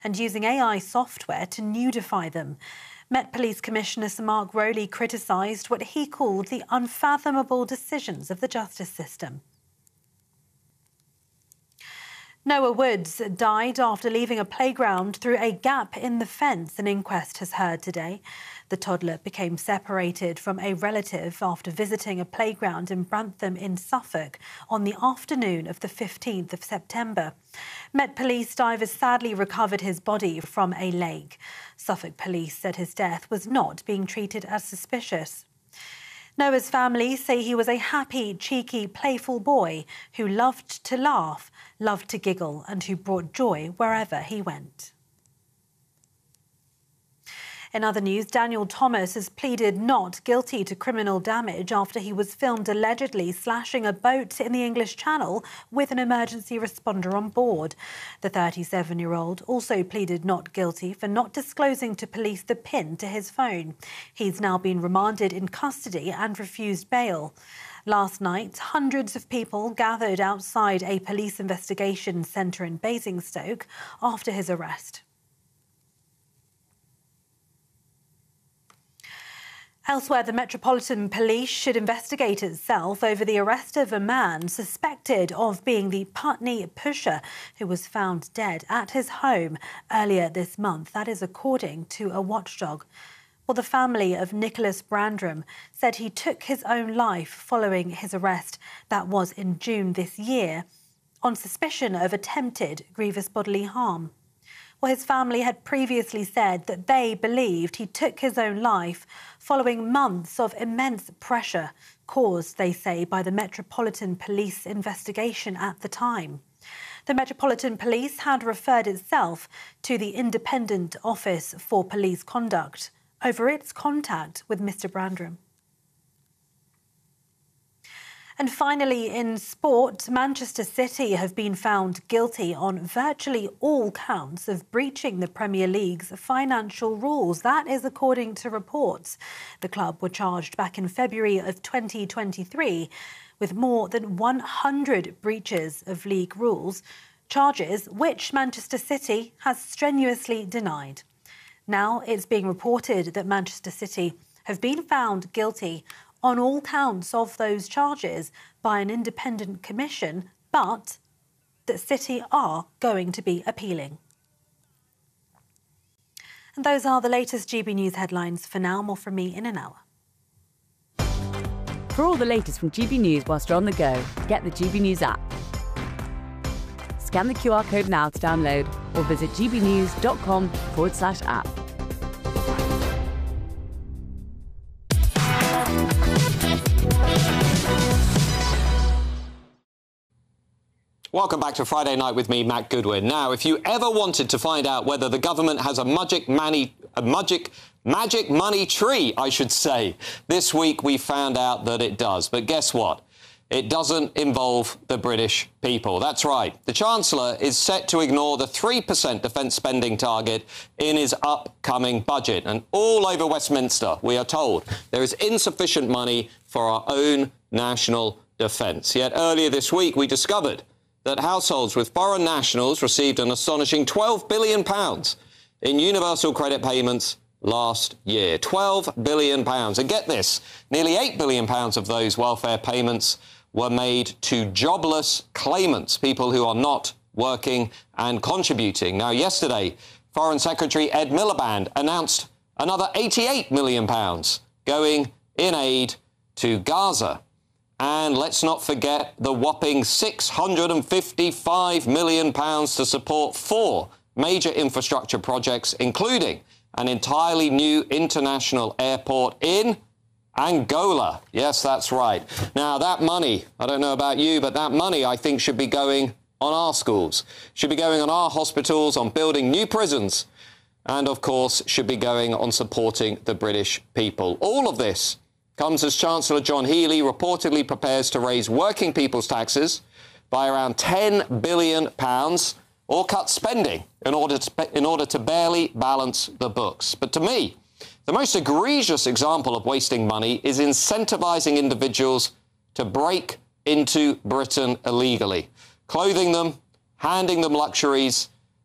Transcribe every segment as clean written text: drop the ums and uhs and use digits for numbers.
and using AI software to nudify them. Met Police Commissioner Sir Mark Rowley criticised what he called the unfathomable decisions of the justice system. Noah Woods died after leaving a playground through a gap in the fence, an inquest has heard today. The toddler became separated from a relative after visiting a playground in Brantham in Suffolk on the afternoon of the 15th of September. Met Police divers sadly recovered his body from a lake. Suffolk Police said his death was not being treated as suspicious. Noah's family say he was a happy, cheeky, playful boy who loved to laugh, loved to giggle, and who brought joy wherever he went. In other news, Daniel Thomas has pleaded not guilty to criminal damage after he was filmed allegedly slashing a boat in the English Channel with an emergency responder on board. The 37-year-old also pleaded not guilty for not disclosing to police the PIN to his phone. He's now been remanded in custody and refused bail. Last night, hundreds of people gathered outside a police investigation centre in Basingstoke after his arrest. Elsewhere, the Metropolitan Police should investigate itself over the arrest of a man suspected of being the Putney pusher who was found dead at his home earlier this month. That is according to a watchdog. Well, the family of Nicholas Brandram said he took his own life following his arrest. That was in June this year, on suspicion of attempted grievous bodily harm. Well, his family had previously said that they believed he took his own life following months of immense pressure caused, they say, by the Metropolitan Police investigation at the time. The Metropolitan Police had referred itself to the Independent Office for Police Conduct over its contact with Mr. Brandram. And finally, in sport, Manchester City have been found guilty on virtually all counts of breaching the Premier League's financial rules. That is according to reports. The club were charged back in February of 2023 with more than 100 breaches of league rules, charges which Manchester City has strenuously denied. Now it's being reported that Manchester City have been found guilty on all counts of those charges by an independent commission, but that City are going to be appealing. And those are the latest GB News headlines. For now, more from me in an hour. For all the latest from GB News whilst you're on the go, get the GB News app. Scan the QR code now to download or visit gbnews.com/app. Welcome back to Friday Night with me, Matt Goodwin. Now, if you ever wanted to find out whether the government has a magic money tree, I should say, this week we found out that it does. But guess what? It doesn't involve the British people. That's right. The Chancellor is set to ignore the 3% defence spending target in his upcoming budget. And all over Westminster, we are told there is insufficient money for our own national defence. Yet earlier this week, we discovered that households with foreign nationals received an astonishing £12 billion in universal credit payments last year. £12 billion. And get this, nearly £8 billion of those welfare payments were made to jobless claimants, people who are not working and contributing. Now, yesterday, Foreign Secretary Ed Miliband announced another £88 million going in aid to Gaza. And let's not forget the whopping £655 million to support 4 major infrastructure projects, including an entirely new international airport in Angola. Yes, that's right. Now, that money, I don't know about you, but that money, I think, should be going on our schools, should be going on our hospitals, on building new prisons, and, of course, should be going on supporting the British people. All of this comes as Chancellor John Healey reportedly prepares to raise working people's taxes by around £10 billion or cut spending in order to barely balance the books. But to me, the most egregious example of wasting money is incentivising individuals to break into Britain illegally, clothing them, handing them luxuries,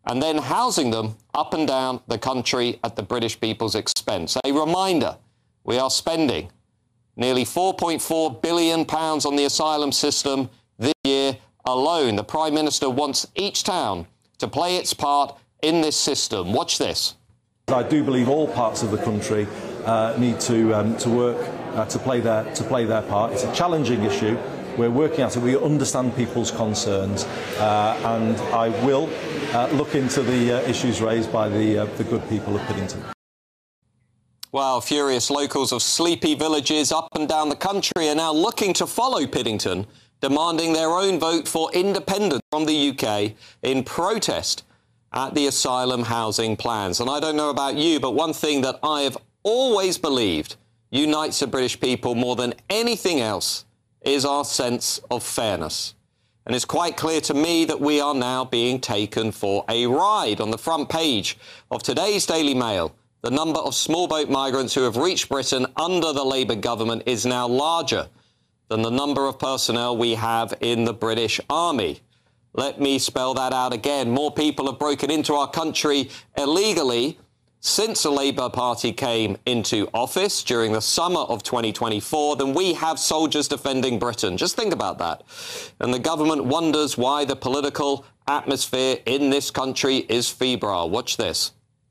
and then housing them up and down the country at the British people's expense. A reminder, we are spending nearly £4.4 billion on the asylum system this year alone. The Prime Minister wants each town to play its part in this system. Watch this. I do believe all parts of the country need to work to play their part. It's a challenging issue. We're working at it. We understand people's concerns, and I will look into the issues raised by the good people of Piddington. Well, furious locals of sleepy villages up and down the country are now looking to follow Piddington, demanding their own vote for independence from the UK in protest at the asylum housing plans. And I don't know about you, but one thing that I have always believed unites the British people more than anything else is our sense of fairness. And it's quite clear to me that we are now being taken for a ride. On the front page of today's Daily Mail, the number of small boat migrants who have reached Britain under the Labour government is now larger than the number of personnel we have in the British Army. Let me spell that out again. More people have broken into our country illegally since the Labour Party came into office during the summer of 2024 than we have soldiers defending Britain. Just think about that. And the government wonders why the political atmosphere in this country is febrile. Watch this.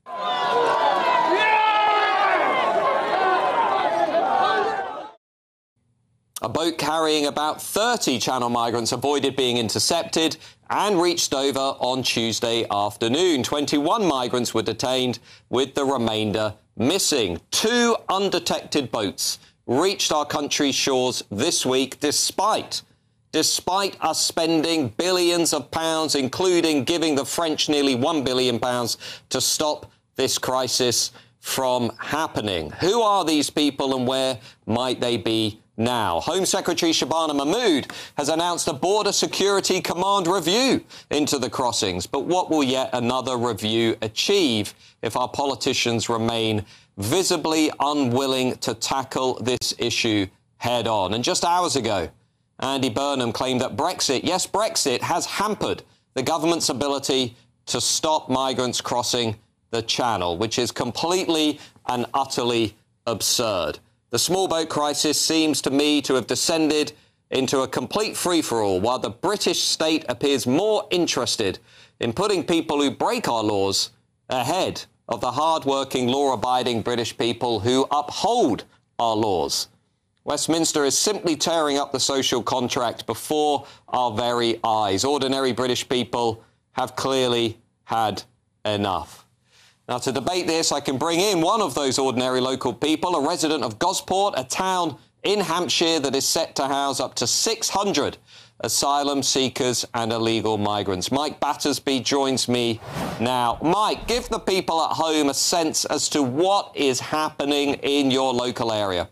A boat carrying about 30 Channel migrants avoided being intercepted and reached Dover on Tuesday afternoon. 21 migrants were detained, with the remainder missing. 2 undetected boats reached our country's shores this week, despite us spending billions of pounds, including giving the French nearly £1 billion to stop this crisis from happening. Who are these people and where might they be now? Home Secretary Shabana Mahmood has announced a border security command review into the crossings. But what will yet another review achieve if our politicians remain visibly unwilling to tackle this issue head on? And just hours ago, Andy Burnham claimed that Brexit, yes, Brexit, has hampered the government's ability to stop migrants crossing the Channel, which is completely and utterly absurd. The small boat crisis seems to me to have descended into a complete free-for-all, while the British state appears more interested in putting people who break our laws ahead of the hard-working, law-abiding British people who uphold our laws. Westminster is simply tearing up the social contract before our very eyes. Ordinary British people have clearly had enough. Now, to debate this, I can bring in one of those ordinary local people, a resident of Gosport, a town in Hampshire that is set to house up to 600 asylum seekers and illegal migrants. Mike Battersby joins me now. Mike, give the people at home a sense as to what is happening in your local area.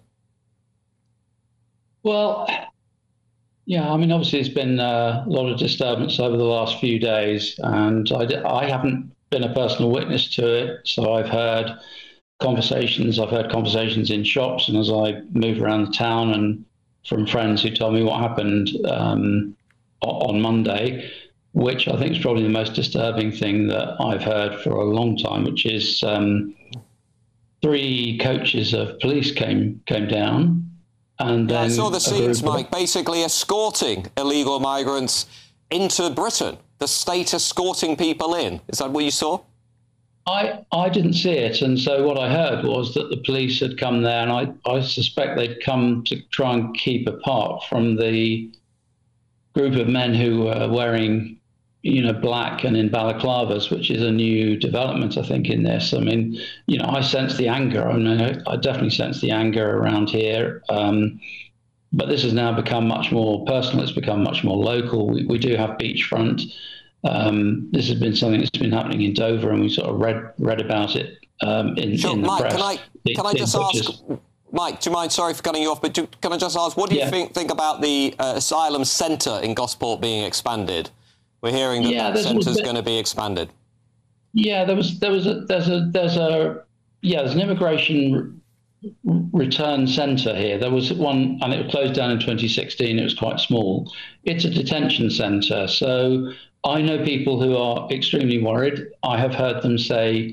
Well, yeah, I mean, obviously it's been a lot of disturbance over the last few days, and I haven't been a personal witness to it, so I've heard conversations in shops, and as I move around the town, and from friends who told me what happened on Monday, which I think is probably the most disturbing thing that I've heard for a long time, which is 3 coaches of police came down, and then I saw the scenes, Mike, basically escorting illegal migrants into Britain. The state escorting people in. Is that what you saw? I didn't see it, and so what I heard was that the police had come there, and I suspect they'd come to try and keep apart from the group of men who were wearing, black and in balaclavas, which is a new development, I think, in this. I mean, I sense the anger. I mean, I definitely sense the anger around here. But this has now become much more personal. It's become much more local. We do have beachfront. This has been something that's been happening in Dover, and we sort of read about it in the Mike, press. Can I just ask, Mike, do you mind, sorry for cutting you off, but can I just ask, what do you think about the asylum centre in Gosport being expanded? We're hearing that that centre is going to be expanded. Yeah, there's an immigration return centre here. There was one, and it closed down in 2016. It was quite small. It's a detention centre, so I know people who are extremely worried. I have heard them say